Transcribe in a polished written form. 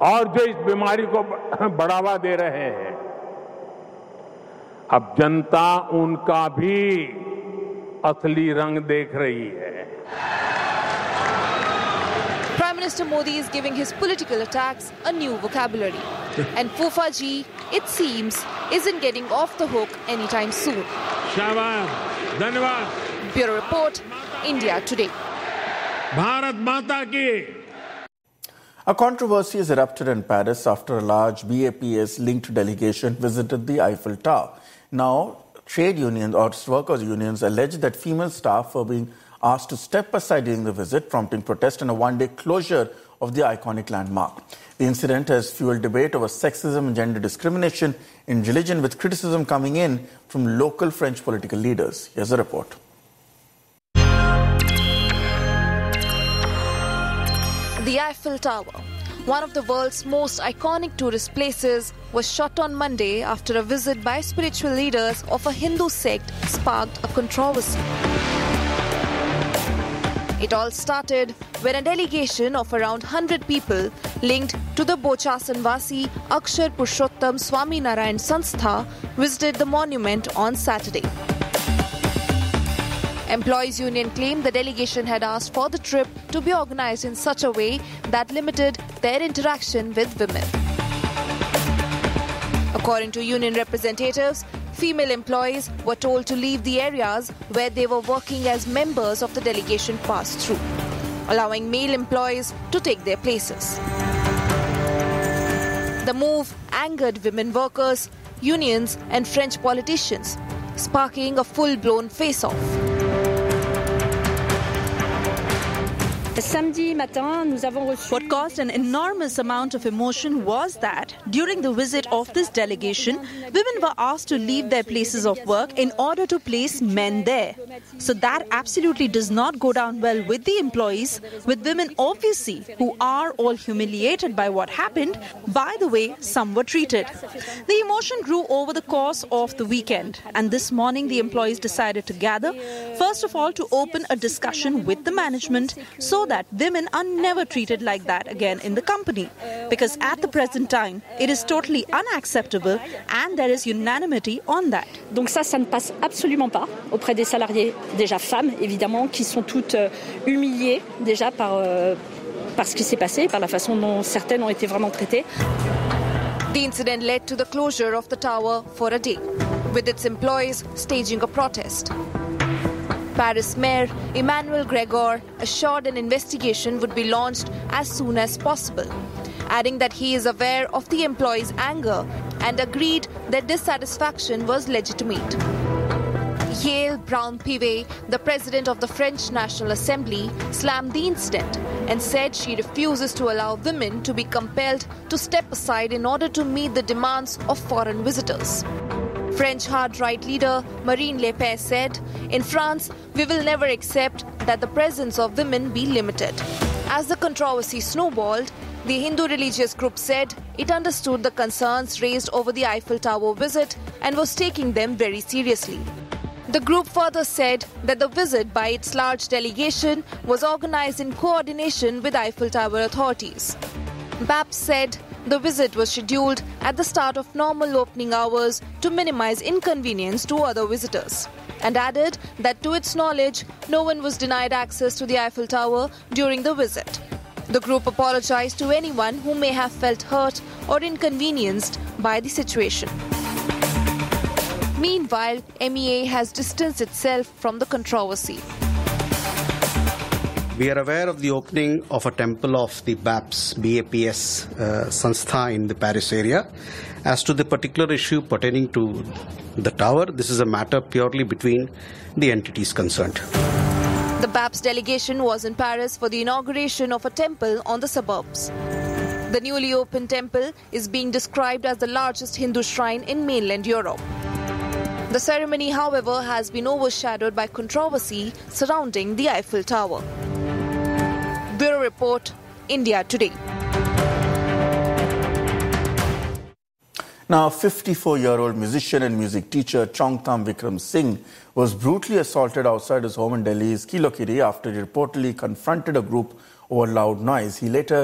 और जो इस बीमारी को बढ़ावा दे रहे हैं, अब जनता उनका भी असली रंग देख रही है। Prime Minister Modi is giving his political attacks a new vocabulary. And Fufaji, it seems, isn't getting off the hook anytime soon. Shabbat, Dhanyavad. Bureau Report, India Today. Bharat Mata ki. A controversy has erupted in Paris after a large BAPS-linked delegation visited the Eiffel Tower. Now, trade unions or workers' unions allege that female staff were being asked to step aside during the visit, prompting protest and a one-day closure of the iconic landmark. The incident has fueled debate over sexism and gender discrimination in religion, with criticism coming in from local French political leaders. Here's a report. The Eiffel Tower, one of the world's most iconic tourist places, was shut on Monday after a visit by spiritual leaders of a Hindu sect sparked a controversy. It all started when a delegation of around 100 people linked to the Bochasanvasi Akshar Purushottam Swaminarayan Sanstha visited the monument on Saturday. Employees' union claimed the delegation had asked for the trip to be organized in such a way that limited their interaction with women. According to union representatives, female employees were told to leave the areas where they were working as members of the delegation passed through, allowing male employees to take their places. The move angered women workers, unions and French politicians, sparking a full-blown face-off. What caused an enormous amount of emotion was that during the visit of this delegation, women were asked to leave their places of work in order to place men there. So that absolutely does not go down well with the employees, with women obviously who are all humiliated by what happened, by the way some were treated. The emotion grew over the course of the weekend, and this morning the employees decided to gather, first of all to open a discussion with the management so that women are never treated like that again in the company. Because at the present time, it is totally unacceptable and there is unanimity on that. Donc ça ne passe absolument pas auprès des salariés, déjà femmes évidemment, qui sont toutes humiliées déjà par ce qui s'est passé, par la façon dont certaines ont été vraiment traitées. The incident led to the closure of the tower for a day, with its employees staging a protest. Paris Mayor Emmanuel Gregor assured an investigation would be launched as soon as possible, adding that he is aware of the employees' anger and agreed that dissatisfaction was legitimate. Yael Braun-Pivet, the president of the French National Assembly, slammed the incident and said she refuses to allow women to be compelled to step aside in order to meet the demands of foreign visitors. French hard-right leader Marine Le Pen said, "In France, we will never accept that the presence of women be limited." As the controversy snowballed, the Hindu religious group said it understood the concerns raised over the Eiffel Tower visit and was taking them very seriously. The group further said that the visit by its large delegation was organized in coordination with Eiffel Tower authorities. BAPS said the visit was scheduled at the start of normal opening hours to minimize inconvenience to other visitors, and added that to its knowledge, no one was denied access to the Eiffel Tower during the visit. The group apologized to anyone who may have felt hurt or inconvenienced by the situation. Meanwhile, MEA has distanced itself from the controversy. We are aware of the opening of a temple of the BAPS Sanstha in the Paris area. As to the particular issue pertaining to the tower, this is a matter purely between the entities concerned. The BAPS delegation was in Paris for the inauguration of a temple on the suburbs. The newly opened temple is being described as the largest Hindu shrine in mainland Europe. The ceremony, however, has been overshadowed by controversy surrounding the Eiffel Tower. Bureau Report, India Today. Now, 54-year-old musician and music teacher Chongtham Vikram Singh was brutally assaulted outside his home in Delhi's Kilokiri after he reportedly confronted a group over loud noise. He later